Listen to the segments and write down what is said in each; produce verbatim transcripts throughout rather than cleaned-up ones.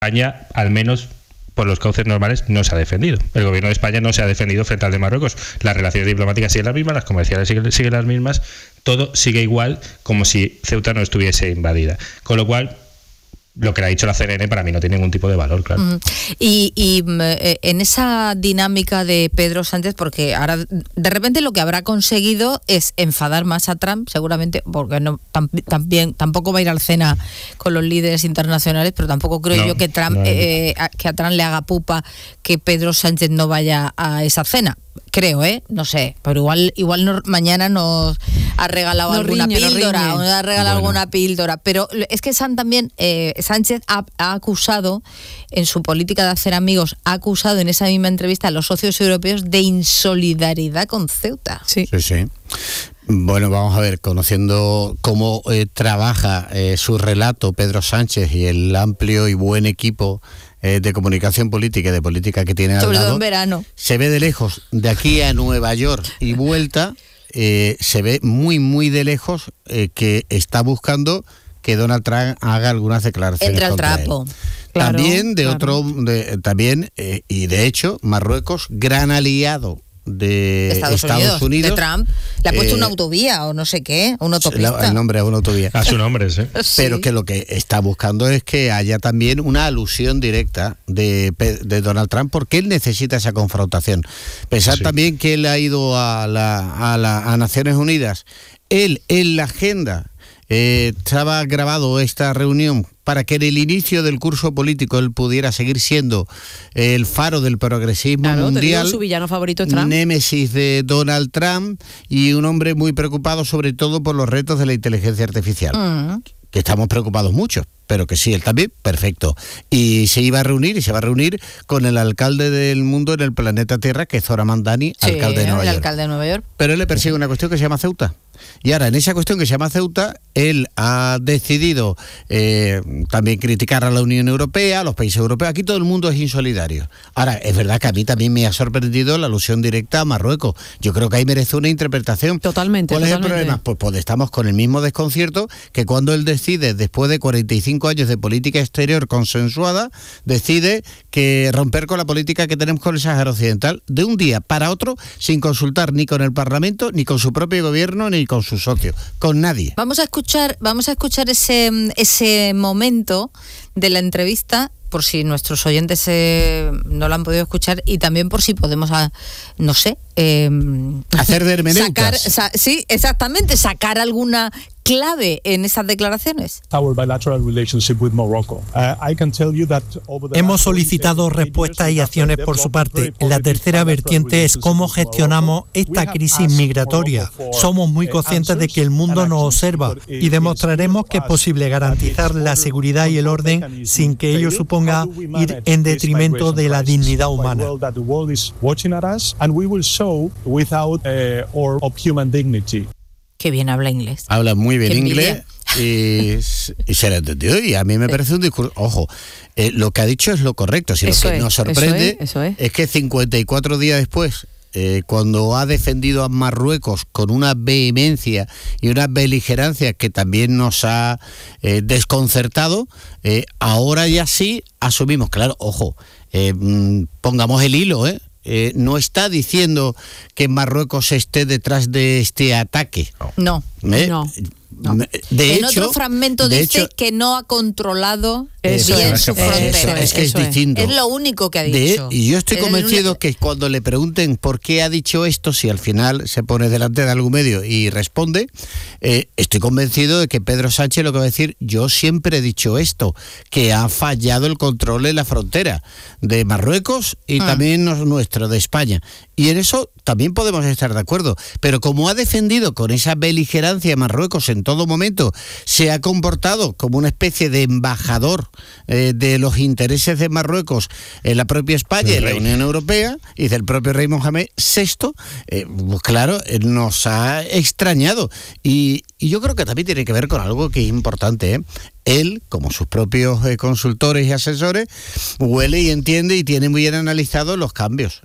España, al menos por los cauces normales, no se ha defendido. El gobierno de España no se ha defendido frente al de Marruecos. Las relaciones diplomáticas siguen las mismas, las comerciales siguen, siguen las mismas, todo sigue igual, como si Ceuta no estuviese invadida. Con lo cual, lo que le ha dicho la C N N para mí no tiene ningún tipo de valor, claro. Uh-huh. Y, y eh, en esa dinámica de Pedro Sánchez, porque ahora de repente lo que habrá conseguido es enfadar más a Trump, seguramente, porque no tam, también tampoco va a ir al cena con los líderes internacionales, pero tampoco creo no, yo que Trump no, eh, a, que a Trump le haga pupa que Pedro Sánchez no vaya a esa cena. Creo, ¿eh? No sé, pero igual igual no, mañana nos ha regalado no alguna riñe, píldora, no nos ha regalado bueno. alguna píldora, pero es que San también, eh, Sánchez ha, ha acusado, en su política de hacer amigos, ha acusado en esa misma entrevista a los socios europeos de insolidaridad con Ceuta. Sí, sí, sí. Bueno, vamos a ver, conociendo cómo eh, trabaja eh, su relato Pedro Sánchez y el amplio y buen equipo eh, de comunicación política y de política que tiene al sobre lado, todo en verano, se ve de lejos, de aquí a Nueva York y vuelta, eh, se ve muy, muy de lejos eh, que está buscando que Donald Trump haga algunas declaraciones entra al contra trapo. Él. Claro, también de claro. otro, de, también eh, y de hecho Marruecos, gran aliado de Estados, Estados Unidos, de Trump, le ha puesto eh, una autovía o no sé qué, una autopista. La, el nombre es una autovía. A su nombre, sí. Pero sí. que lo que está buscando es que haya también una alusión directa de, de Donald Trump, porque él necesita esa confrontación. Pensad sí. también que él ha ido a, la, a, la, a Naciones Unidas. Él, en la agenda, eh, estaba grabado esta reunión para que en el inicio del curso político él pudiera seguir siendo el faro del progresismo claro, mundial, su villano favorito es Trump, némesis de Donald Trump y un hombre muy preocupado sobre todo por los retos de la inteligencia artificial. Uh-huh. Que estamos preocupados mucho, pero que sí, él también, perfecto. Y se iba a reunir, y se va a reunir con el alcalde del mundo en el planeta Tierra, que es Zohran Mamdani, sí, alcalde de Nueva el York. alcalde de Nueva York. Pero él le persigue una cuestión que se llama Ceuta. Y ahora, en esa cuestión que se llama Ceuta, él ha decidido eh, también criticar a la Unión Europea, a los países europeos. Aquí todo el mundo es insolidario. Ahora, es verdad que a mí también me ha sorprendido la alusión directa a Marruecos. Yo creo que ahí merece una interpretación. Totalmente. ¿Cuál totalmente. es el problema? Pues, pues estamos con el mismo desconcierto que cuando él decide, después de cuarenta y cinco años de política exterior consensuada, decide que romper con la política que tenemos con el Sáhara Occidental de un día para otro, sin consultar ni con el Parlamento, ni con su propio gobierno, ni con sus socios, con nadie. Vamos a escuchar, vamos a escuchar ese, ese momento de la entrevista, por si nuestros oyentes eh, no lo han podido escuchar, y también por si podemos, a, no sé, eh, hacer de hermenéuticas. Sacar, sa- sí, exactamente, sacar alguna clave en esas declaraciones. Hemos solicitado respuestas y acciones por su parte. La tercera vertiente es cómo gestionamos esta crisis migratoria. Somos muy conscientes de que el mundo nos observa y demostraremos que es posible garantizar la seguridad y el orden sin que ello suponga ir en detrimento de la dignidad humana. Qué bien habla inglés. Habla muy bien inglés y, y se le entendió. Y a mí me parece un discurso. Ojo, eh, lo que ha dicho es lo correcto. Si eso lo que es, nos sorprende eso es, eso es. es que cincuenta y cuatro días después, eh, cuando ha defendido a Marruecos con una vehemencia y una beligerancia que también nos ha eh, desconcertado, eh, ahora ya sí asumimos. Claro, ojo, eh, pongamos el hilo, ¿eh? Eh, no está diciendo que Marruecos esté detrás de este ataque. No, ¿Eh? no. No. De en hecho, otro fragmento de dice hecho, que no ha controlado eso bien es, su frontera. Es que es distinto. Es lo único que ha de, dicho. Y yo estoy es convencido que cuando le pregunten por qué ha dicho esto, si al final se pone delante de algún medio y responde, eh, estoy convencido de que Pedro Sánchez lo que va a decir, yo siempre he dicho esto, que ha fallado el control en la frontera de Marruecos y ah. también nuestro, de España. Y en eso también podemos estar de acuerdo. Pero como ha defendido con esa beligerancia Marruecos en todo momento, se ha comportado como una especie de embajador eh, de los intereses de Marruecos en la propia España y en la Unión Europea y del propio rey Mohamed sexto, eh, pues claro, nos ha extrañado. Y, y yo creo que también tiene que ver con algo que es importante, ¿eh? Él, como sus propios eh, consultores y asesores, huele y entiende y tiene muy bien analizados los cambios.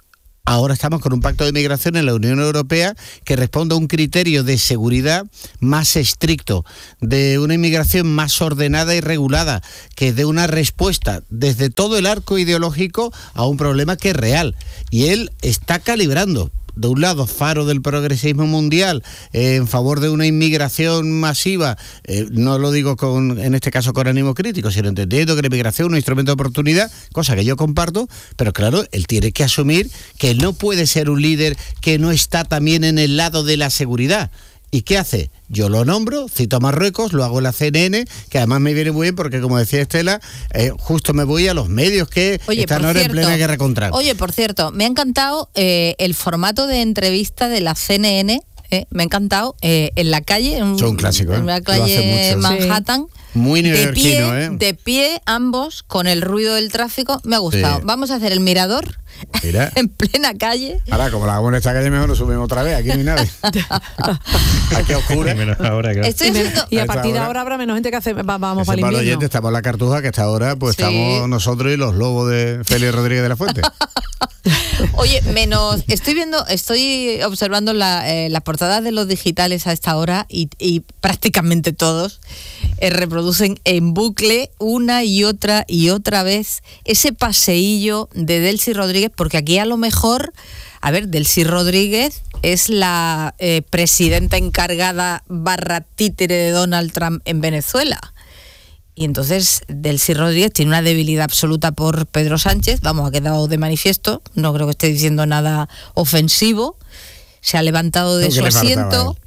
ahora estamos con un pacto de migración en la Unión Europea que responde a un criterio de seguridad más estricto, de una inmigración más ordenada y regulada, que dé una respuesta desde todo el arco ideológico a un problema que es real. Y él está calibrando. De un lado, faro del progresismo mundial eh, en favor de una inmigración masiva, eh, no lo digo con, en este caso con ánimo crítico, sino entendiendo que la inmigración es un instrumento de oportunidad, cosa que yo comparto, pero claro, él tiene que asumir que él no puede ser un líder que no está también en el lado de la seguridad. ¿Y qué hace? Yo lo nombro, cito a Marruecos, lo hago en la C N N, que además me viene muy bien porque, como decía Estela, eh, justo me voy a los medios que Oye, están ahora cierto, en plena guerra contra. Oye, por cierto, me ha encantado eh, el formato de entrevista de la C N N, eh, me ha encantado, eh, en la calle, en, un clásico, ¿eh? en la calle Manhattan. Sí. Muy de pie, ¿eh? de pie, ambos, con el ruido del tráfico, me ha gustado. Sí. Vamos a hacer el mirador. Mira. En plena calle. Ahora, como la hagamos en esta calle, mejor nos subimos otra vez. Aquí no hay nadie. Aquí oscura. Ahora, claro. Estoy haciendo... Y a partir de ahora habrá menos gente que hace. Va, vamos para el invierno. Oyente, estamos en la Cartuja, que hasta ahora pues Sí. estamos nosotros y los lobos de Félix Rodríguez de la Fuente. Oye, menos, estoy viendo, estoy observando la, eh, las portadas de los digitales a esta hora y, y prácticamente todos eh, reproducen en bucle una y otra y otra vez ese paseillo de Delcy Rodríguez, porque aquí a lo mejor, a ver, Delcy Rodríguez es la eh, presidenta encargada barra títere de Donald Trump en Venezuela. Y entonces Delcy Rodríguez tiene una debilidad absoluta por Pedro Sánchez, vamos, ha quedado de manifiesto, no creo que esté diciendo nada ofensivo, se ha levantado de su asiento,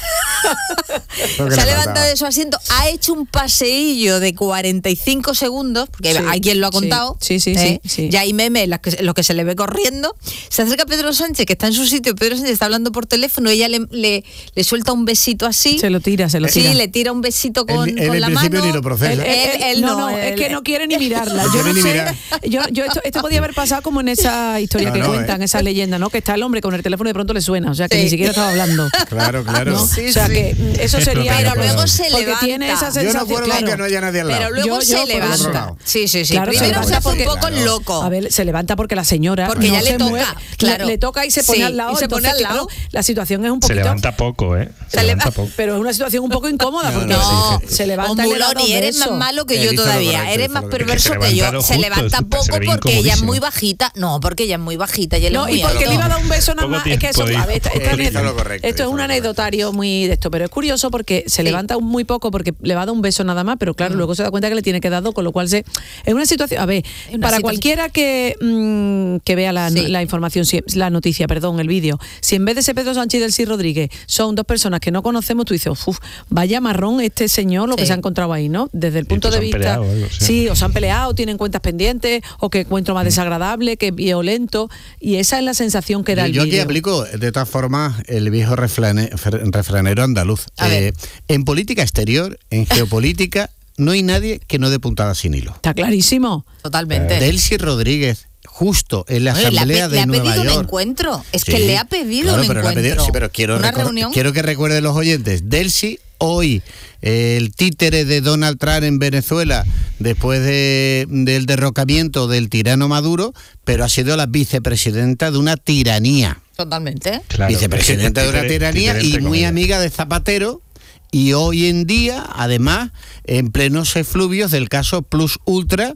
se ha levantado de su asiento, ha hecho un paseillo de cuarenta y cinco segundos, porque sí, hay quien lo ha contado, sí, sí, ¿eh? sí, sí. Ya hay memes lo que, lo que se le ve corriendo, se acerca Pedro Sánchez, que está en su sitio, Pedro Sánchez está hablando por teléfono, ella le, le, le suelta un besito así, se lo tira, se lo tira. Sí, le tira un besito con, él, él con la mano. Ni lo procesa. Él, él, él no, no, no, él, es que no quiere ni mirarla. No Yo no ni sé, mirar. yo, yo esto, esto podía haber pasado como en esa historia no, que no, cuentan, eh. esa leyenda, ¿no? Que está el hombre con el teléfono y de pronto le suena, o sea que Sí. ni siquiera estaba hablando. Claro, claro. ¿No? Sí, o sea sí. que eso sería. Pero luego se porque levanta. tiene esa Yo sensación. no acuerdo claro. que no haya nadie al lado. Pero luego Yo- yo se por otro levanta. lado. Sí, sí, sí. Claro, se Primero se levanta hace un porque- poco claro. loco. A ver, se levanta porque la señora Porque no ya le se toca, mueve, claro. le, le toca y se pone Sí, al lado. y se pone entonces, al lado. claro, la situación es un Se poquito. levanta poco, ¿eh? Se, Se levanta leva- poco. Pero es una situación un poco incómoda No, porque No, se levanta y le da Muloni, dos eres más besos. malo que Él yo hizo lo todavía. correcto, Eres hizo más lo perverso correcto. que Se yo. levanta lo Se justo, levanta se poco le ve porque ella es incomodísimo. muy bajita. No, porque ella es muy bajita y él No, es muy y porque alto. le iba a dar un beso nada Poco más. Es que eso, tiempo, a ver, esta- esta Él hizo anécdota- lo correcto, esto es hizo un lo anecdotario muy de esto, pero es curioso porque se Sí. levanta muy poco porque le va a dar un beso nada más, pero claro, Mm. luego se da cuenta que le tiene que dar dos, con lo cual se es una situación, a ver, Es una para situación- cualquiera que mm, que vea la, Sí. la información, si- la noticia, perdón, el vídeo, si en vez de ese Pedro Sánchez y Delcy Rodríguez son dos personas que no conocemos, tú dices, uff, vaya marrón este señor lo que Sí. se ha encontrado ahí, ¿no? Desde el punto pues de han vista, peleado o algo, sí. sí, o se han peleado, tienen cuentas pendientes, o que encuentro más desagradable, que violento, y esa es la sensación que da Yo, el yo aquí vídeo. aplico, de todas formas, el viejo refrane- fre- refranero andaluz. A ver. En política exterior, en geopolítica, no hay nadie que no dé puntada sin hilo. Está clarísimo. Totalmente. Delcy Rodríguez, justo en la Oye, le ha, asamblea pe- de le ha Nueva pedido un York. encuentro. Es Sí, que le ha pedido claro, un pero le ha encuentro. pedido- sí, pero quiero, Una recor- reunión. quiero que recuerden los oyentes. Delcy, hoy, eh, el títere de Donald Trump en Venezuela, después de, del derrocamiento del tirano Maduro, pero ha sido la vicepresidenta de una tiranía. Totalmente. Claro, Vicepresidenta de una títere- tiranía títere y entre muy comillas. amiga de Zapatero. Y hoy en día, además, en plenos efluvios del caso Plus Ultra,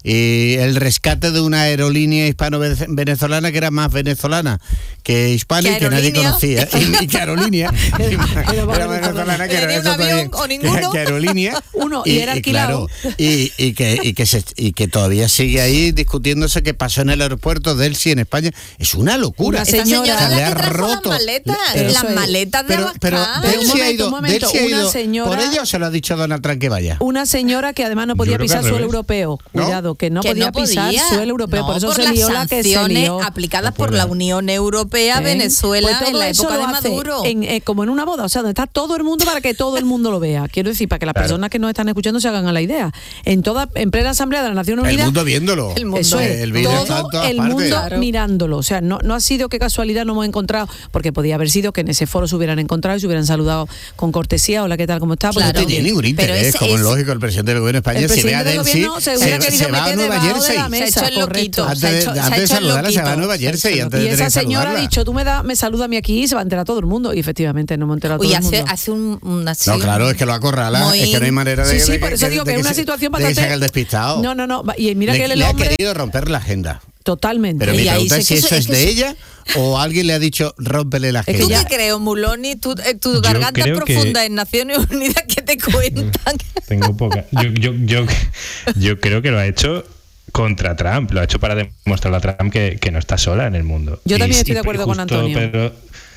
eh, el rescate de una aerolínea hispano-venezolana que era más venezolana que hispana y que nadie aerolínea? conocía. Y, y que aerolínea Pero era vamos, venezolana, que ¿tenía era un eso avión también, o ninguno? que aerolínea. Uno, y era alquilado. claro, y, y que, y, que se, y que todavía sigue ahí discutiéndose qué pasó en el aeropuerto de Delcy en España. Es una locura. Una Esta señora O sea, es le la ha que trajo roto- las maletas. Pero las eso es- maletas de pero, pero Abascal. Pero un Delcy ha momento, ido, un momento, Delcy ha una ido señora- por ella o se lo ha dicho Donald Trump que vaya. Una señora que además no podía Yo creo que pisar al suelo revés. europeo. ¿No? Cuidado, que no Que podía no pisar podía. suelo europeo. No, por eso se las lió la que se sanciones lió. aplicadas No por puede. la Unión Europea a ¿Eh? Venezuela Pues todo en la eso época lo de hace Maduro. en, eh, como en una boda, o sea, donde está todo el mundo para que todo el mundo lo vea. Quiero decir, para que las Claro. personas que nos están escuchando se hagan a la idea. En toda, en plena asamblea de la Nación El Unida, mundo viéndolo. El mundo. eso es, El vídeo está en todo todas el partes. mundo Claro. mirándolo. O sea, no, no ha sido que casualidad no hemos encontrado, porque podía haber sido que en ese foro se hubieran encontrado y se hubieran saludado con cortesía. García, hola, ¿qué tal? ¿Cómo está? Claro, no tiene ningún interés, ese, como es ese, lógico, el presidente del gobierno de España, si ve a Delcy, se, se, se va a Nueva Jersey. Se ha hecho el loquito. Antes de, hecho, antes de saludarla, se va a Nueva Jersey. Antes y de esa señora saludarla. ha dicho, tú me, da, me saluda a mí aquí y se va a enterar todo el mundo. Y efectivamente no me ha enterado todo Uy, el mundo. hace, hace un, una No, claro, es que lo acorrala, muy... es que no hay manera de... Sí, sí, de, por de, eso de, digo que de es una se, situación de bastante... De el despistado. No, no, no, y mira le, que el le hombre... ha querido romper la agenda. Totalmente. Pero mi y pregunta es si eso eso, es, es de eso... ella o alguien le ha dicho rómpele la agenda. ¿Tú qué crees, Muloni? Tu, eh, tu garganta profunda que... en Naciones Unidas, ¿qué te cuentan? Tengo poca. Yo, yo, yo, yo creo que lo ha hecho contra Trump, lo ha hecho para demostrarle a Trump que, que no está sola en el mundo. Yo también y, estoy de acuerdo con Antonio. Pedro,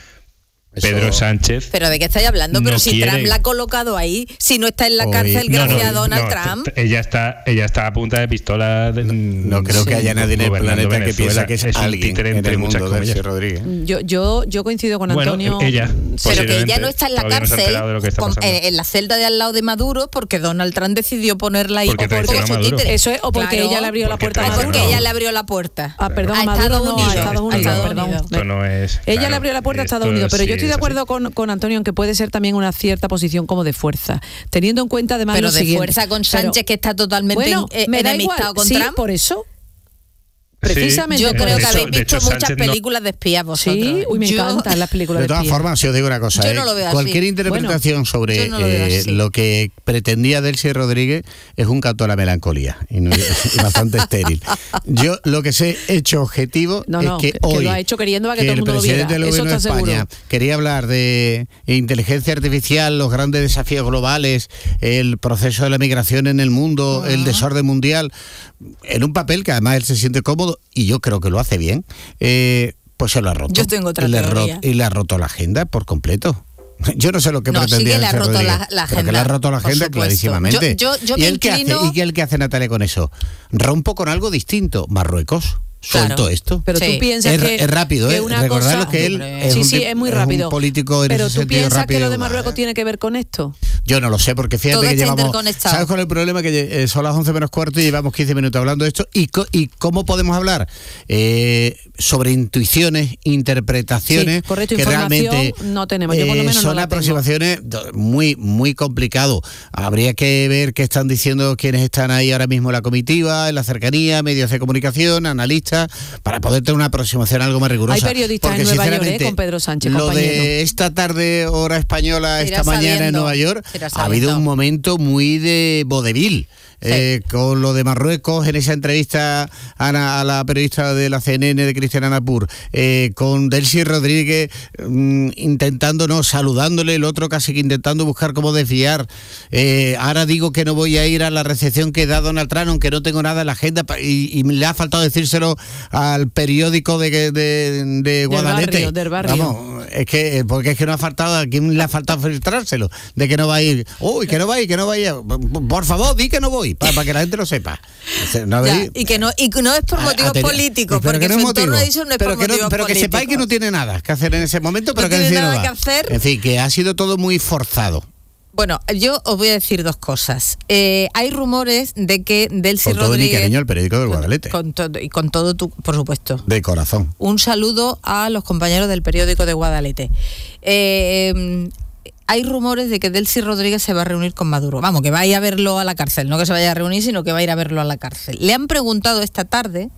Pedro Eso... Sánchez. ¿Pero de qué estáis hablando? Pero no si quiere... Trump la ha colocado ahí, si no está en la Hoy... cárcel no, gracias no, a Donald no, Trump. Ella está, ella está a punta de pistola. De, no creo sí, que haya nadie en el planeta Venezuela, que piensa que es, es alguien en entre el mundo de Delcy Rodríguez. Yo, yo, yo coincido con Antonio. Bueno, ella, pero que ella no está en la cárcel, no de con, eh, en la celda de al lado de Maduro, porque Donald Trump decidió ponerla ahí. Porque o porque su títere. Eso es, o porque claro, ella le abrió la puerta a Maduro. Porque ella le abrió la puerta. Ah, perdón, a Maduro no, a Estados Unidos. Perdón. Esto no es, ella claro, le abrió la puerta a Estados Unidos, pero yo estoy de acuerdo con, con Antonio en que puede ser también una cierta posición como de fuerza, teniendo en cuenta además pero lo de siguiente. fuerza con Sánchez, pero, que está totalmente bueno, en, me da enemistado igual, con sí, Trump. Por eso. Precisamente. Yo creo que habéis visto hecho, muchas Sánchez películas no... de espías vosotros. Sí, uy, me yo... encantan las películas de espías. De todas formas, si os digo una cosa, yo ¿eh? no lo veo cualquier así. interpretación bueno, sobre lo, eh, lo que pretendía Delcy Rodríguez es un canto a la melancolía y, no, y bastante estéril. Yo lo que sé hecho objetivo no, es no, que, que hoy que lo ha hecho queriendo a que, que todo el mundo lo viera. El presidente del gobierno de España seguro. quería hablar de inteligencia artificial, los grandes desafíos globales, el proceso de la migración en el mundo, uh-huh. el desorden mundial, en un papel que además él se siente cómodo y yo creo que lo hace bien. Eh, pues se lo ha roto. Yo tengo otra y le, teoría. ro- y le ha roto la agenda por completo. Yo no sé lo que no, pretendía. Sí que le ha roto Rodríguez, la, la agenda. Pero que le ha roto la agenda clarísimamente. Yo, yo, yo ¿Y, me él qué hace, ¿Y qué el que hace Natalia con eso? Rompo con algo distinto. Marruecos. Suelto claro. esto. Pero sí. tú piensas es, que es rápido, que ¿eh? Una Recordad cosa, que él es sí, un, sí, es muy rápido. Es un político en pero ese tú sentido piensas rápido. que lo de Marruecos tiene que ver con esto. Yo no lo sé, porque fíjate Todo que está llevamos... interconectado. ¿Sabes cuál es el problema? Que eh, son las once menos cuarto y llevamos quince minutos hablando de esto. ¿Y, co- y cómo podemos hablar? Eh, sobre intuiciones, interpretaciones... Sí, correcto, que información realmente no tenemos. Yo por lo menos eh, son no la aproximaciones tengo. muy, muy complicado. Habría que ver qué están diciendo quienes están ahí ahora mismo en la comitiva, en la cercanía, medios de comunicación, analistas, para poder tener una aproximación algo más rigurosa. Hay periodistas porque, en Nueva York, ¿eh? Con Pedro Sánchez, lo compañero. de esta tarde, hora española, esta mañana sabiendo, en Nueva York, ha habido un momento muy de vodevil. Sí. Eh, con lo de Marruecos en esa entrevista a, a la periodista de la C N N de Cristiana Napur, eh, con Delcy Rodríguez mm, intentando, no, saludándole, el otro casi que intentando buscar cómo desviar. Eh, ahora digo que no voy a ir a la recepción que da Donald Trump, aunque no tengo nada en la agenda, y, y le ha faltado decírselo al periódico de, de, de, de Guadalete. Del barrio, del barrio. Vamos, es que, porque es que no ha faltado, ¿a quién le ha faltado filtrárselo? De que no va a ir. Uy, que no va a ir, que no va a ir. Por favor, di que no voy. Para, para que la gente lo sepa. No, ya, y que no y que no es por motivos tener, políticos, porque no su entorno ha dicho no es pero por que motivos no, Pero políticos. que sepáis que no tiene nada que hacer en ese momento, pero no que tiene nada no que hacer. En fin, que ha sido todo muy forzado. Bueno, yo os voy a decir dos cosas. Eh, hay rumores de que Delcy con todo Rodríguez... mi cariño al periódico del Guadalete. Con, con todo, y con todo tu, por supuesto. De corazón. Un saludo a los compañeros del periódico de Guadalete. Eh, hay rumores de que Delcy Rodríguez se va a reunir con Maduro. Vamos, que va a ir a verlo a la cárcel. No que se vaya a reunir, sino que va a ir a verlo a la cárcel. Le han preguntado esta tarde...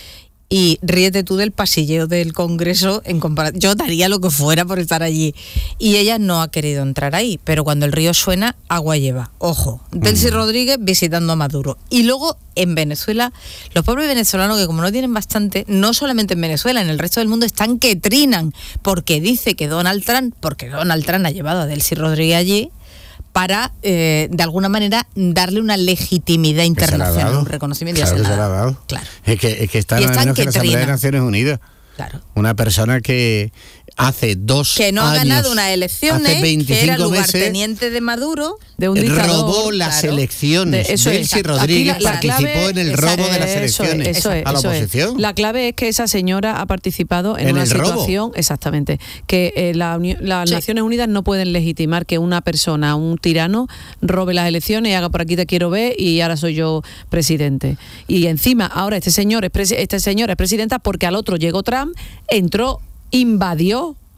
Y ríete tú del pasilleo del Congreso en comparación. Yo daría lo que fuera por estar allí. Y ella no ha querido entrar ahí. Pero cuando el río suena, agua lleva. Ojo, Delcy Rodríguez visitando a Maduro. Y luego en Venezuela, los pobres venezolanos que como no tienen bastante, no solamente en Venezuela, en el resto del mundo están que trinan. Porque dice que Donald Trump, porque Donald Trump ha llevado a Delcy Rodríguez allí, para, eh, de alguna manera, darle una legitimidad internacional, un reconocimiento. Claro ya que se se la ha dado. Claro. Es que, es que está nada menos que en la Asamblea de Naciones Unidas. Claro. Una persona que hace dos que no años, ha ganado unas elecciones, que era lugarteniente de Maduro, de un dictador, robó las claro. elecciones. De, eso Delcy es. Rodríguez la, la participó clave, en el esa, robo de las elecciones eso es, eso a la eso oposición. Es. La clave es que esa señora ha participado en, en una el situación, robo. exactamente, que eh, la, las sí. Naciones Unidas no pueden legitimar que una persona, un tirano, robe las elecciones y haga por aquí te quiero ver y ahora soy yo presidente. Y encima ahora este señor es, este señor es presidenta porque al otro llegó Trump, entró, invadió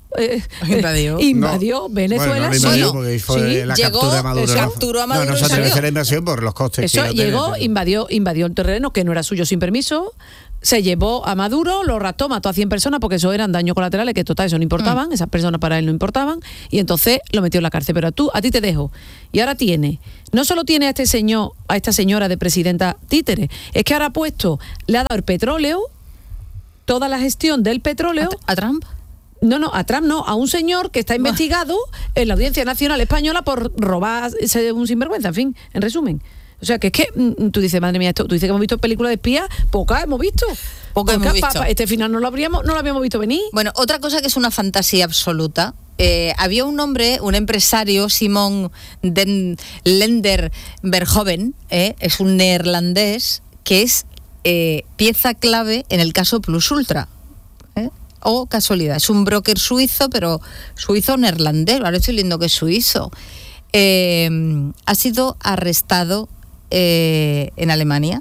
Eh, invadió, invadió no. Venezuela. Bueno, no invadió porque fue sí, la llegó, captura de Maduro. ¿no? Capturó a Maduro. No, no se atreve a hacer la invasión por los costes. Eso que llegó, tiene, invadió, invadió el terreno que no era suyo sin permiso. Se llevó a Maduro, lo raptó, mató a cien personas porque eso eran daños colaterales que total eso no importaban, mm. esas personas para él no importaban, y entonces lo metió en la cárcel. Pero tú, a ti te dejo. Y ahora tiene, no solo tiene a este señor, a esta señora de presidenta títere, es que ahora ha puesto, le ha dado el petróleo, toda la gestión del petróleo. ¿A, a Trump? No, no, a Trump no, a un señor que está investigado en la Audiencia Nacional Española por robar un sinvergüenza, en fin, en resumen. O sea, que es que tú dices, madre mía, esto, tú dices que hemos visto películas de espías, pocas hemos visto. Pocas hemos visto. Pa, pa, este final no lo habríamos, no lo habíamos visto venir. Bueno, otra cosa que es una fantasía absoluta. Eh, había un hombre, un empresario, Simon Den Lender Verhoeven, eh, es un neerlandés que es eh, pieza clave en el caso Plus Ultra. Eh, o casualidad, es un broker suizo, pero suizo neerlandés, ahora estoy leyendo que es suizo. Eh, ha sido arrestado eh, en Alemania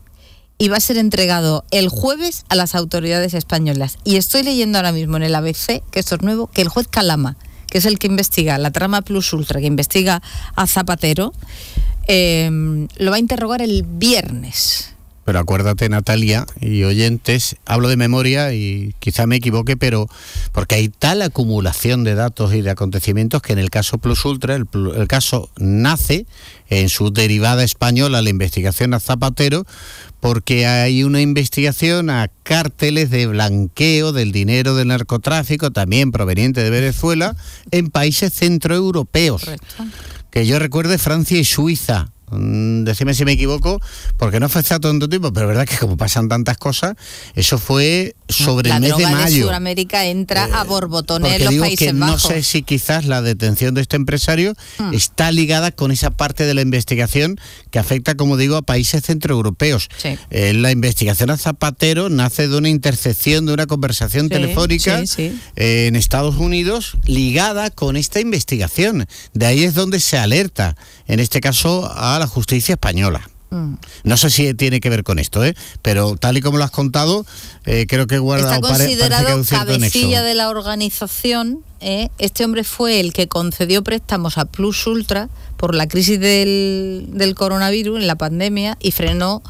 y va a ser entregado el jueves a las autoridades españolas. Y estoy leyendo ahora mismo en el A B C, que esto es nuevo, que el juez Calama, que es el que investiga la trama Plus Ultra, que investiga a Zapatero, eh, lo va a interrogar el viernes. Pero acuérdate, Natalia y oyentes, hablo de memoria y quizá me equivoque, pero porque hay tal acumulación de datos y de acontecimientos que en el caso Plus Ultra, el, el caso nace en su derivada española, la investigación a Zapatero, porque hay una investigación a cárteles de blanqueo del dinero del narcotráfico, también proveniente de Venezuela, en países centroeuropeos. Correcto. Que yo recuerde Francia y Suiza. Decime si me equivoco, porque no fue hace tanto tiempo, pero es verdad que como pasan tantas cosas, eso fue sobre la el mes de mayo. La droga de Sudamérica entra eh, a borbotones en los digo Países que Bajos. No sé si quizás la detención de este empresario hmm. está ligada con esa parte de la investigación que afecta, como digo, a países centroeuropeos. Sí. Eh, la investigación a Zapatero nace de una intercepción, de una conversación sí, telefónica sí, sí. Eh, en Estados Unidos ligada con esta investigación. De ahí es donde se alerta, en este caso, a la justicia española. Mm. No sé si tiene que ver con esto, ¿eh? Pero tal y como lo has contado, eh, creo que guarda está considerado pare, cabecilla de la organización. ¿eh? Este hombre fue el que concedió préstamos a Plus Ultra por la crisis del, del coronavirus, en la pandemia, y frenó.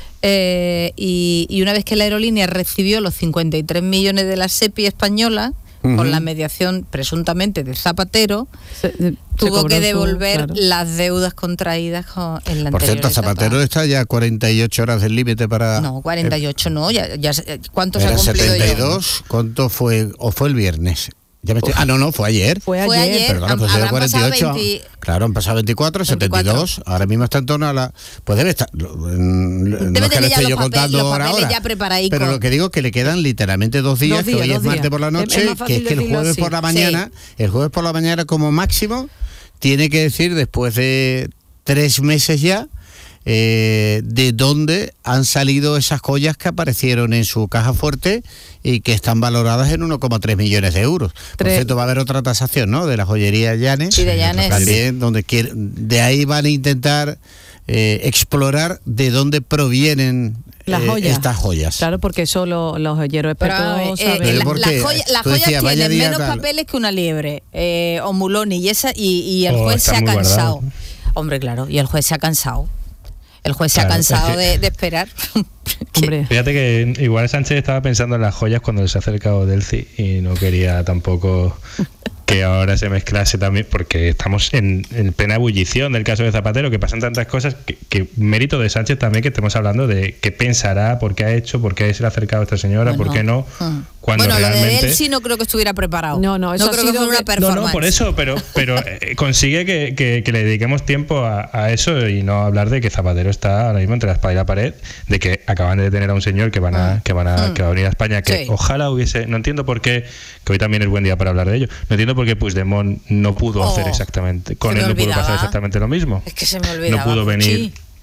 Eh, y, y una vez que la aerolínea recibió los cincuenta y tres millones de la SEPI española, uh-huh. con la mediación presuntamente de Zapatero, se, se tuvo que devolver su, claro. las deudas contraídas con, en la Por anterior cierto, Zapatero etapa. Está ya a cuarenta y ocho horas del límite para... No, cuarenta y ocho eh, no, ya, ya ¿cuánto se ha cumplido setenta y dos, ya? ¿Cuánto fue? ¿O fue el viernes? Ya me estoy, ah, no, no, fue ayer. Fue ayer. Fue ayer. Perdona, pues era cuarenta y ocho. veinte... Claro, han pasado veinticuatro, setenta y dos. Ahora mismo está en torno a la... Pues debe estar... Debe no es que le esté yo papel, contando ahora, ahora. Ya pero lo que digo es que le quedan literalmente dos días, dos días que hoy es martes días. Por la noche, es, es que es que el jueves así. Por la mañana, sí. el jueves por la mañana como máximo, tiene que decir, después de tres meses ya, Eh, de dónde han salido esas joyas que aparecieron en su caja fuerte y que están valoradas en uno coma tres millones de euros. Por tres. Cierto, va a haber otra tasación, ¿no? De la joyería Llanes. Sí, de Llanes. También, donde quiere, de ahí van a intentar eh, explorar de dónde provienen las eh, joyas. estas joyas. Claro, porque eso lo, los joyeros expertos eh, eh, la, la joya, las joyas decías, tienen menos tal. papeles que una liebre, eh, o muloni, y, esa, y, y el oh, juez se ha cansado. Guardado. Hombre, claro, y el juez se ha cansado. El juez claro, se ha cansado es que, de, de esperar. Hombre. Fíjate que igual Sánchez estaba pensando en las joyas cuando se ha acercado Delcy y no quería tampoco que ahora se mezclase también, porque estamos en, en plena ebullición del caso de Zapatero, que pasan tantas cosas, que, que mérito de Sánchez también que estemos hablando de qué pensará, por qué ha hecho, por qué se le ha acercado a esta señora, bueno, por qué no. Uh. Cuando bueno, realmente... lo de él sí no creo que estuviera preparado. No, no, eso no ha creo sido que fue una performance. No, no, por eso, pero pero eh, consigue que, que, que le dediquemos tiempo a, a eso y no hablar de que Zapatero está ahora mismo entre la espada y la pared, de que acaban de detener a un señor que van a que van a, mm. que va a venir a España, que sí. ojalá hubiese, no entiendo por qué, que hoy también es buen día para hablar de ello, no entiendo por qué Puigdemont no pudo oh, hacer exactamente, con él no olvidaba. pudo pasar exactamente lo mismo. Es que se me olvidaba. No pudo venir. Sí.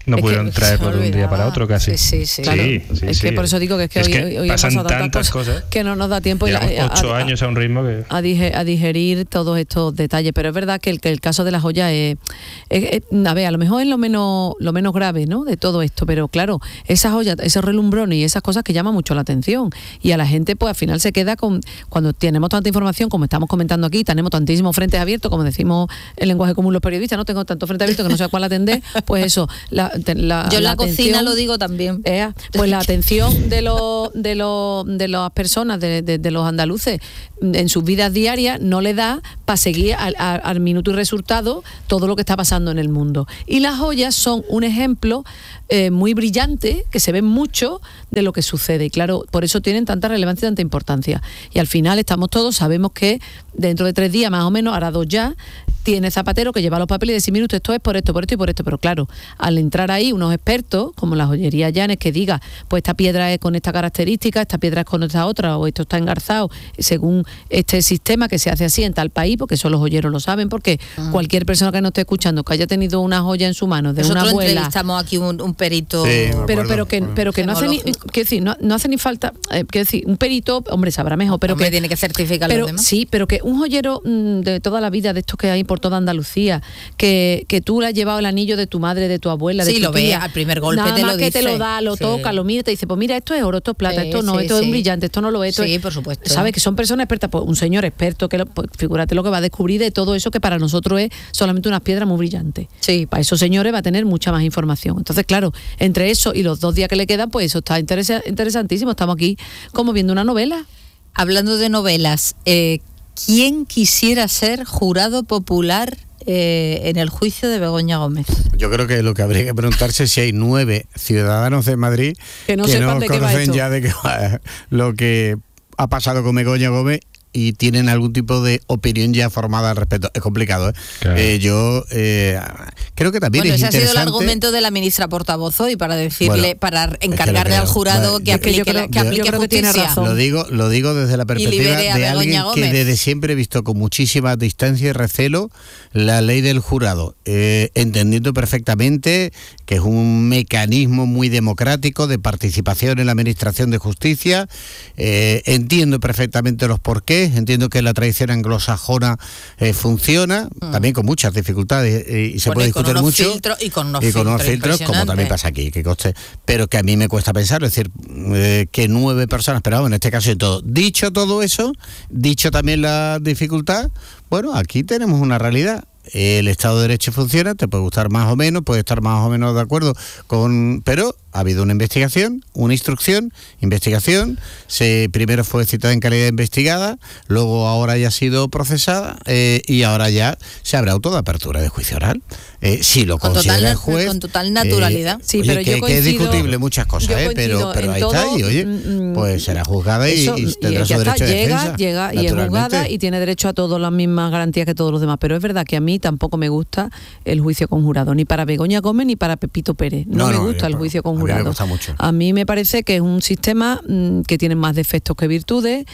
no es pudieron que traerlo de un día para otro casi. Sí, sí, sí. Claro, sí, sí, es sí. que por eso digo que es que es hoy, que hoy pasan han pasado tantas cosas que no nos da tiempo Llevamos y a, ocho a, años a un ritmo que a, digerir, a digerir todos estos detalles, pero es verdad que el, que el caso de la joya es, es, es, a ver, a lo mejor es lo menos lo menos grave, ¿no?, de todo esto, pero claro, esas joyas, esos relumbrones y esas cosas que llaman mucho la atención, y a la gente pues al final se queda con, cuando tenemos tanta información como estamos comentando aquí, tenemos tantísimos frentes abiertos, como decimos en lenguaje común los periodistas, no tengo tanto frente abierto que no sé a cuál atender, pues eso, la, la, yo en la, la cocina lo digo también. Eh, pues la atención de los de los de las personas, de, de, de los andaluces en sus vidas diarias no le da para seguir al, al, al minuto y resultado todo lo que está pasando en el mundo. Y las joyas son un ejemplo eh, muy brillante, que se ve mucho de lo que sucede. Y claro, por eso tienen tanta relevancia y tanta importancia. Y al final estamos todos, sabemos que dentro de tres días más o menos, ahora dos ya, tiene Zapatero que lleva los papeles y decir, mire usted, esto es por esto, por esto y por esto. Pero claro, al entrar ahí unos expertos, como la joyería Llanes, que diga, pues esta piedra es con esta característica, esta piedra es con esta otra, o esto está engarzado, según este sistema que se hace así en tal país, porque eso los joyeros lo saben, porque uh-huh. cualquier persona que nos esté escuchando, que haya tenido una joya en su mano de Nosotros una abuela... Nosotros entrevistamos aquí un, un perito... Sí, pero, pero que, pero que no hace ni, que decir, no, no hace ni falta... Eh, que decir, un perito, hombre, sabrá mejor, pero hombre, que... tiene que certificar pero, los demás. Sí, pero que un joyero mmm, de toda la vida, de estos que hay por toda Andalucía, que, que tú le has llevado el anillo de tu madre, de tu abuela, de sí, tu lo tía, ve al primer golpe, nada te más lo que dice. te lo da, lo sí. toca, lo mira, te dice, pues mira, esto es oro, esto es plata, sí, esto no, sí, esto sí. es un brillante, esto no lo es, esto sí, es... por supuesto. ¿Sabes? Que son personas expertas, pues un señor experto, que lo, pues, figúrate lo que va a descubrir de todo eso que para nosotros es solamente unas piedras muy brillantes. Sí. Para esos señores va a tener mucha más información. Entonces, claro, entre eso y los dos días que le quedan, pues eso está interesa- interesantísimo. Estamos aquí como viendo una novela. Hablando de novelas, eh, ¿quién quisiera ser jurado popular eh, en el juicio de Begoña Gómez? Yo creo que lo que habría que preguntarse es si hay nueve ciudadanos de Madrid que no, que no de qué va conocen esto. ya de qué va lo que ha pasado con Begoña Gómez y tienen algún tipo de opinión ya formada al respecto. Es complicado, ¿eh? Claro. Eh, yo eh, creo que también bueno, es ese interesante... ha sido el argumento de la ministra portavoz hoy para decirle, bueno, para encargarle al jurado bueno, que aplique, yo creo, que aplique yo creo que justicia. tiene razón. Lo digo, lo digo desde la perspectiva de alguien Gómez. que desde siempre he visto con muchísima distancia y recelo la ley del jurado, eh, entendiendo perfectamente que es un mecanismo muy democrático de participación en la administración de justicia. Eh, entiendo perfectamente los porqués, entiendo que la tradición anglosajona eh, funciona, mm. también con muchas dificultades eh, y se bueno, puede y discutir mucho. Filtros, y con unos y con filtros, unos filtros como también pasa aquí, que coste, pero que a mí me cuesta pensarlo, es decir, eh, que nueve personas, pero bueno, en este caso y todo. Dicho todo eso, dicho también la dificultad, bueno, aquí tenemos una realidad. El Estado de Derecho funciona, te puede gustar más o menos, puede estar más o menos de acuerdo con, pero ha habido una investigación, una instrucción, investigación, se primero fue citada en calidad de investigada, luego ahora ya ha sido procesada eh, y ahora ya se habrá toda apertura de juicio oral. Eh, si lo con considera total, el juez. Con total naturalidad. Eh, sí, oye, pero que, yo coincido, que es discutible muchas cosas, eh, pero, pero ahí todo, está, y oye, pues será juzgada y, eso, y tendrá y su derecho está, de llega, defensa. Llega y es juzgada y tiene derecho a todas las mismas garantías que todos los demás. Pero es verdad que a mí tampoco me gusta el juicio con jurado, ni para Begoña Gómez ni para Pepito Pérez. No, no me gusta no, el juicio con jurado. A mí me gusta mucho. A mí me parece que es un sistema mmm, que tiene más defectos que virtudes,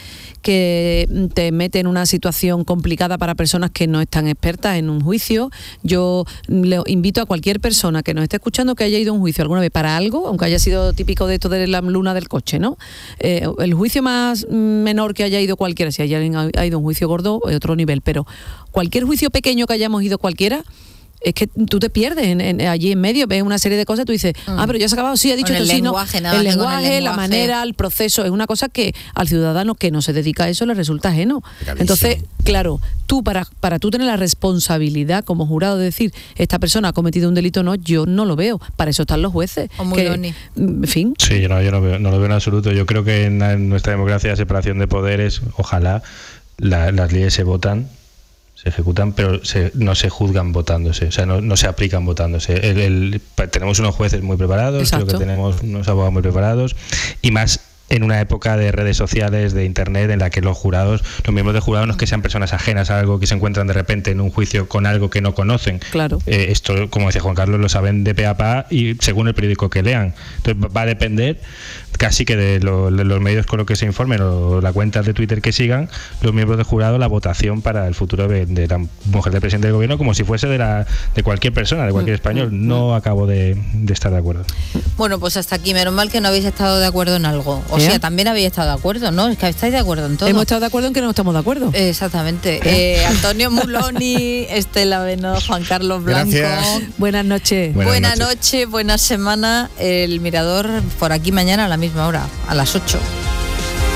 que te mete en una situación complicada para personas que no están expertas en un juicio. Yo le invito a cualquier persona que nos esté escuchando que haya ido a un juicio alguna vez para algo, aunque haya sido típico de esto de la luna del coche, ¿no? Eh, el juicio más menor que haya ido cualquiera, si alguien ha ido a un juicio gordo, es otro nivel, pero cualquier juicio pequeño que hayamos ido cualquiera, es que tú te pierdes en, en, allí en medio, ves una serie de cosas, tú dices, mm. ah, pero ya se ha acabado, sí, ha dicho esto, sí, no. Lenguaje, el lenguaje, el lenguaje, la manera, el proceso, es una cosa que al ciudadano que no se dedica a eso le resulta ajeno. Gravísimo. Entonces, claro, tú para, para tú tener la responsabilidad como jurado de decir, esta persona ha cometido un delito o no, yo no lo veo. Para eso están los jueces. O muy que, en fin. Sí, yo, no, yo no, veo, no lo veo en absoluto. Yo creo que en, en nuestra democracia de separación de poderes, ojalá la, las leyes se votan, se ejecutan, pero se, no se juzgan votándose, o sea, no, no se aplican votándose. El, el, tenemos unos jueces muy preparados, Exacto. creo que tenemos unos abogados muy preparados, y más en una época de redes sociales, de internet, en la que los jurados, los miembros del jurado no es que sean personas ajenas a algo, que se encuentran de repente en un juicio con algo que no conocen. Claro. Eh, esto, como decía Juan Carlos, lo saben de pe a pa y según el periódico que lean. Entonces va a depender casi que de, lo, de los medios con los que se informen o la cuenta de Twitter que sigan los miembros del jurado, la votación para el futuro de, de la mujer del presidente del gobierno, como si fuese de la de cualquier persona, de cualquier español. No acabo de, de estar de acuerdo. Bueno, pues hasta aquí, menos mal que no habéis estado de acuerdo en algo. O ¿Eh? sea, también habéis estado de acuerdo, ¿no? Es que estáis de acuerdo en todo. Hemos estado de acuerdo en que no estamos de acuerdo. Exactamente. Eh, Antonio Muloni, Estela Beno, Juan Carlos Blanco. Gracias. Buenas noches. Buenas Buena noches. noche, buena semana. El Mirador por aquí mañana a la misma hora, a las ocho.